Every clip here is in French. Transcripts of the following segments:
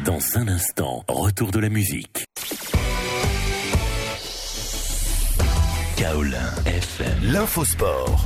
Dans un instant, retour de la musique. Kaolin FM, l'infosport.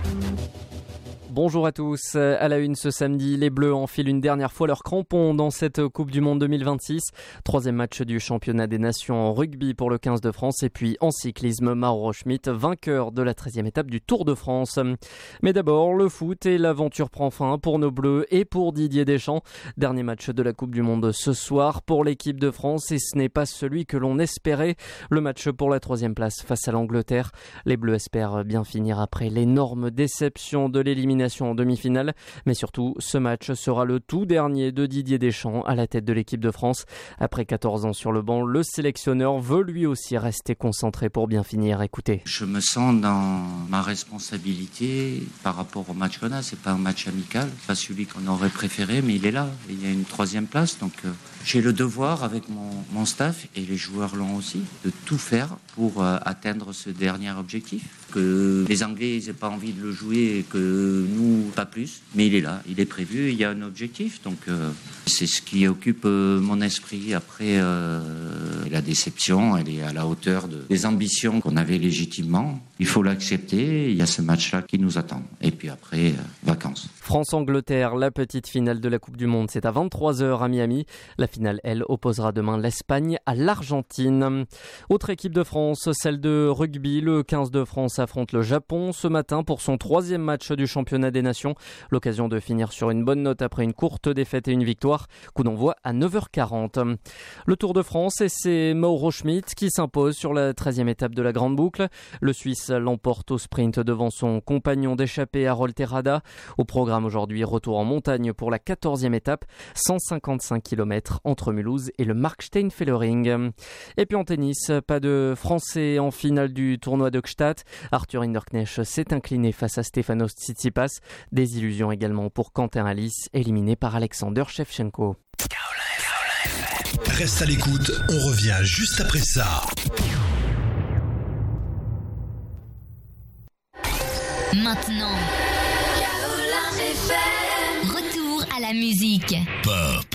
Bonjour à tous. À la une ce samedi, les Bleus enfilent une dernière fois leurs crampons dans cette Coupe du Monde 2026. Troisième match du championnat des nations en rugby pour le 15 de France et puis en cyclisme, Mauro Schmid, vainqueur de la 13e étape du Tour de France. Mais d'abord, le foot et l'aventure prend fin pour nos Bleus et pour Didier Deschamps. Dernier match de la Coupe du Monde ce soir pour l'équipe de France et ce n'est pas celui que l'on espérait. Le match pour la 3e place face à l'Angleterre. Les Bleus espèrent bien finir après l'énorme déception de l'élimination en demi-finale, mais surtout ce match sera le tout dernier de Didier Deschamps à la tête de l'équipe de France. Après 14 ans sur le banc, le sélectionneur veut lui aussi rester concentré pour bien finir. Écoutez. Je me sens dans ma responsabilité par rapport au match qu'on a. C'est pas un match amical, pas celui qu'on aurait préféré, mais il est là. Il y a une 3e place, donc j'ai le devoir avec mon staff et les joueurs l'ont aussi de tout faire pour atteindre ce dernier objectif. Que les Anglais n'aient pas envie de le jouer et que nous, pas plus. Mais il est là, il est prévu, il y a un objectif. Donc c'est ce qui occupe mon esprit. Après, la déception, elle est à la hauteur des ambitions qu'on avait légitimement. Il faut l'accepter, il y a ce match-là qui nous attend. Et puis après, vacances. France-Angleterre, la petite finale de la Coupe du Monde, c'est à 23h à Miami. La finale, elle, opposera demain l'Espagne à l'Argentine. Autre équipe de France, celle de rugby. Le 15 de France affronte le Japon ce matin pour son 3e match du championnat des nations. L'occasion de finir sur une bonne note après une courte défaite et une victoire. Coup d'envoi à 9h40. Le Tour de France et c'est Mauro Schmid qui s'impose sur la 13e étape de la Grande Boucle. Le Suisse l'emporte au sprint devant son compagnon d'échappée Harold Terrada. Au programme aujourd'hui, retour en montagne pour la 14e étape, 155 km entre Mulhouse et le Markstein-Fellering. Et puis en tennis, pas de Français en finale du tournoi de Gstaad. Arthur Hinderknecht s'est incliné face à Stefanos Tsitsipas. Des illusions également pour Quentin Alice, éliminé par Alexander Shevchenko. Reste à l'écoute, on revient juste après ça. Maintenant, retour à la musique. Pop.